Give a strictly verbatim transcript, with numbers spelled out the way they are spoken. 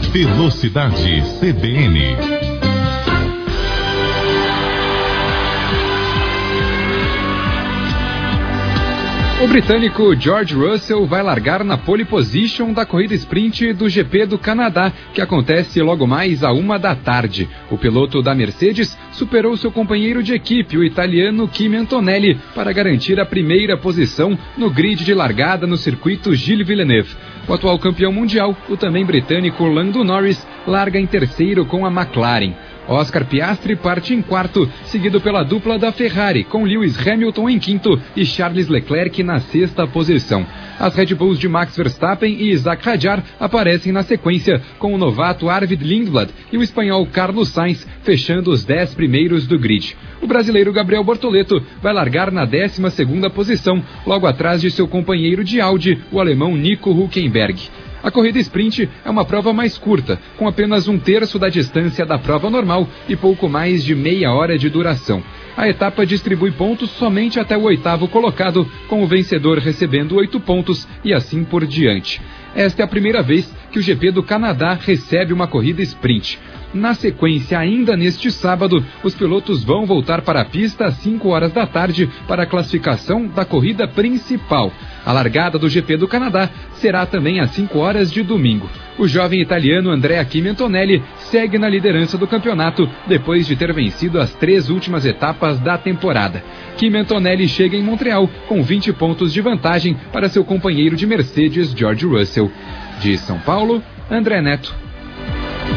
Velocidade C B N. O britânico George Russell vai largar na pole position da corrida sprint do G P do Canadá, que acontece logo mais à uma da tarde. O piloto da Mercedes superou seu companheiro de equipe, o italiano Kimi Antonelli, para garantir a primeira posição no grid de largada no circuito Gilles Villeneuve. O atual campeão mundial, o também britânico Lando Norris, larga em terceiro com a McLaren. Oscar Piastri parte em quarto, seguido pela dupla da Ferrari, com Lewis Hamilton em quinto e Charles Leclerc na sexta posição. As Red Bulls de Max Verstappen e Isaac Hadjar aparecem na sequência, com o novato Arvid Lindblad e o espanhol Carlos Sainz fechando os dez primeiros do grid. O brasileiro Gabriel Bortoleto vai largar na décima segunda posição, logo atrás de seu companheiro de Audi, o alemão Nico Hülkenberg. A corrida sprint é uma prova mais curta, com apenas um terço da distância da prova normal e pouco mais de meia hora de duração. A etapa distribui pontos somente até o oitavo colocado, com o vencedor recebendo oito pontos e assim por diante. Esta é a primeira vez que o G P do Canadá recebe uma corrida sprint. Na sequência, ainda neste sábado, os pilotos vão voltar para a pista às cinco horas da tarde para a classificação da corrida principal. A largada do G P do Canadá será também às cinco horas de domingo. O jovem italiano Andrea Kimi Antonelli segue na liderança do campeonato depois de ter vencido as três últimas etapas da temporada. Kimi Antonelli chega em Montreal com vinte pontos de vantagem para seu companheiro de Mercedes, George Russell. De São Paulo, André Neto.